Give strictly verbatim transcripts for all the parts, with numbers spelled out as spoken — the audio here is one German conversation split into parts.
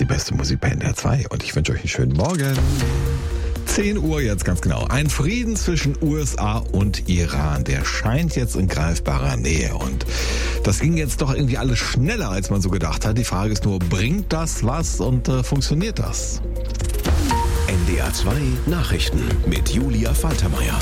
beste Musik bei N D R zwei und ich wünsche euch einen schönen Morgen. zehn Uhr jetzt ganz genau. Ein Frieden zwischen U S A und Iran, der scheint jetzt in greifbarer Nähe und das ging jetzt doch irgendwie alles schneller, als man so gedacht hat. Die Frage ist nur, bringt das was und äh, funktioniert das? N D R zwei Nachrichten mit Julia Faltermeier.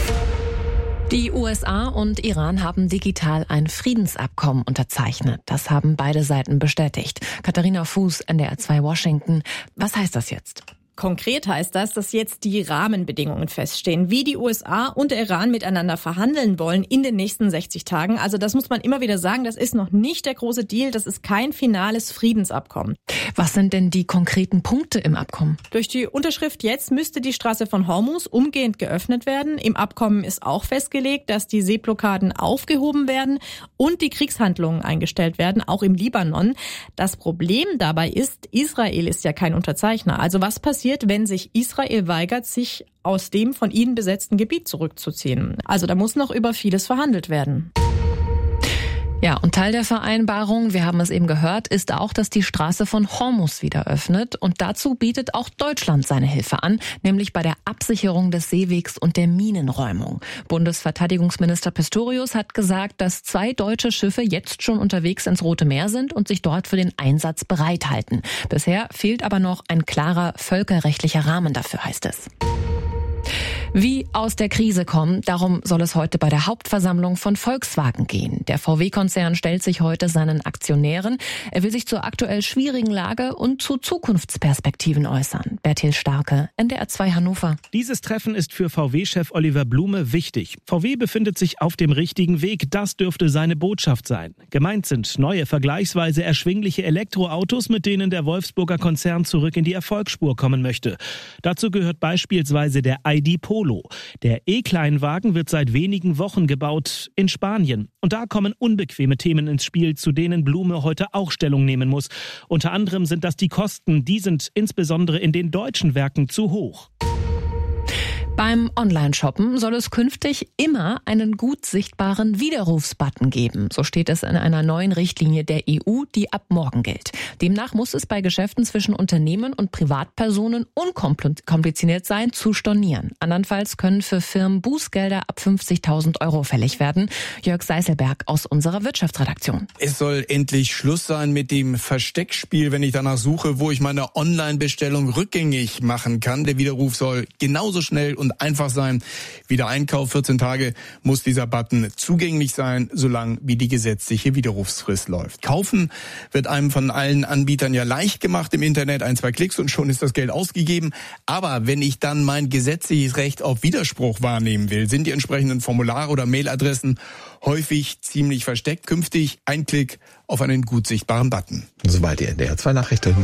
Die U S A und Iran haben digital ein Friedensabkommen unterzeichnet. Das haben beide Seiten bestätigt. Katharina Fuß, N D R zwei Washington. Was heißt das jetzt? Konkret heißt das, dass jetzt die Rahmenbedingungen feststehen, wie die U S A und der Iran miteinander verhandeln wollen in den nächsten sechzig Tagen. Also das muss man immer wieder sagen, das ist noch nicht der große Deal, das ist kein finales Friedensabkommen. Was sind denn die konkreten Punkte im Abkommen? Durch die Unterschrift jetzt müsste die Straße von Hormuz umgehend geöffnet werden. Im Abkommen ist auch festgelegt, dass die Seeblockaden aufgehoben werden und die Kriegshandlungen eingestellt werden, auch im Libanon. Das Problem dabei ist, Israel ist ja kein Unterzeichner. Also was passiert, wenn sich Israel weigert, sich aus dem von ihnen besetzten Gebiet zurückzuziehen? Also da muss noch über vieles verhandelt werden. Ja, und Teil der Vereinbarung, wir haben es eben gehört, ist auch, dass die Straße von Hormuz wieder öffnet. Und dazu bietet auch Deutschland seine Hilfe an, nämlich bei der Absicherung des Seewegs und der Minenräumung. Bundesverteidigungsminister Pistorius hat gesagt, dass zwei deutsche Schiffe jetzt schon unterwegs ins Rote Meer sind und sich dort für den Einsatz bereithalten. Bisher fehlt aber noch ein klarer völkerrechtlicher Rahmen dafür, heißt es. Wie aus der Krise kommen, darum soll es heute bei der Hauptversammlung von Volkswagen gehen. Der V W-Konzern stellt sich heute seinen Aktionären. Er will sich zur aktuell schwierigen Lage und zu Zukunftsperspektiven äußern. Bertil Starke, N D R zwei Hannover. Dieses Treffen ist für V W-Chef Oliver Blume wichtig. V W befindet sich auf dem richtigen Weg, das dürfte seine Botschaft sein. Gemeint sind neue, vergleichsweise erschwingliche Elektroautos, mit denen der Wolfsburger Konzern zurück in die Erfolgsspur kommen möchte. Dazu gehört beispielsweise der I D Polo. Der E-Kleinwagen wird seit wenigen Wochen gebaut in Spanien. Und da kommen unbequeme Themen ins Spiel, zu denen Blume heute auch Stellung nehmen muss. Unter anderem sind das die Kosten. Die sind insbesondere in den deutschen Werken zu hoch. Beim Online-Shoppen soll es künftig immer einen gut sichtbaren Widerrufsbutton geben. So steht es in einer neuen Richtlinie der E U, die ab morgen gilt. Demnach muss es bei Geschäften zwischen Unternehmen und Privatpersonen unkompliziert sein, zu stornieren. Andernfalls können für Firmen Bußgelder ab fünfzigtausend Euro fällig werden. Jörg Seiselberg aus unserer Wirtschaftsredaktion. Es soll endlich Schluss sein mit dem Versteckspiel, wenn ich danach suche, wo ich meine Online-Bestellung rückgängig machen kann. Der Widerruf soll genauso schnell und und einfach sein wie der Einkauf. vierzehn Tage muss dieser Button zugänglich sein, solange wie die gesetzliche Widerrufsfrist läuft. Kaufen wird einem von allen Anbietern ja leicht gemacht im Internet. Ein, zwei Klicks und schon ist das Geld ausgegeben. Aber wenn ich dann mein gesetzliches Recht auf Widerspruch wahrnehmen will, sind die entsprechenden Formulare oder Mailadressen häufig ziemlich versteckt. Künftig ein Klick auf einen gut sichtbaren Button. Soweit die N D R zwei Nachrichten.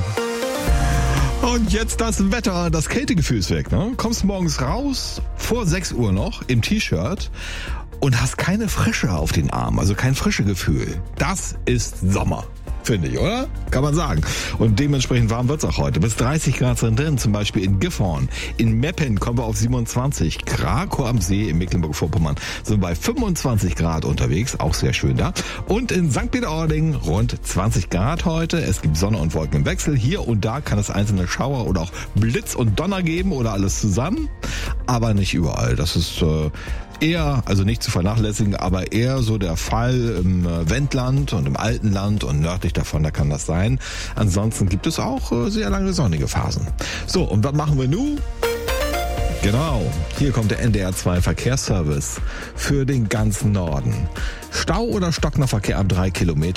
Und jetzt das Wetter, das Kältegefühl ist weg. Ne? Kommst morgens raus, vor sechs Uhr noch, im T-Shirt und hast keine Frische auf den Armen, also kein frische Gefühl. Das ist Sommer. Finde ich, oder? Kann man sagen. Und dementsprechend warm wird's auch heute. Bis dreißig Grad sind drin, zum Beispiel in Gifhorn. In Meppen kommen wir auf siebenundzwanzig. Krakow am See in Mecklenburg-Vorpommern sind bei fünfundzwanzig Grad unterwegs. Auch sehr schön da. Und in Sankt Peter-Ording rund zwanzig Grad heute. Es gibt Sonne und Wolken im Wechsel. Hier und da kann es einzelne Schauer oder auch Blitz und Donner geben oder alles zusammen. Aber nicht überall. Das ist äh, eher, also nicht zu vernachlässigen, aber eher so der Fall im Wendland und im Altenland und nördlich davon, da kann das sein. Ansonsten gibt es auch äh, sehr lange sonnige Phasen. So, und was machen wir nun? Genau, hier kommt der N D R zwei Verkehrsservice für den ganzen Norden. Stau oder stockender Verkehr ab drei Kilometer.